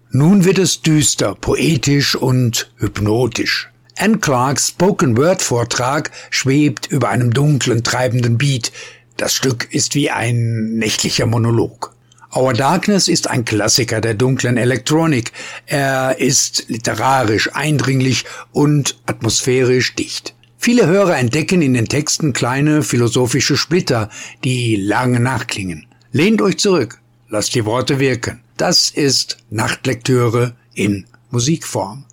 Nun wird es düster, poetisch und hypnotisch. Anne Clarks Spoken-Word-Vortrag schwebt über einem dunklen, treibenden Beat. Das Stück ist wie ein nächtlicher Monolog. Our Darkness ist ein Klassiker der dunklen Elektronik. Er ist literarisch, eindringlich und atmosphärisch dicht. Viele Hörer entdecken in den Texten kleine philosophische Splitter, die lange nachklingen. Lehnt euch zurück, lasst die Worte wirken. Das ist Nachtlektüre in Musikform.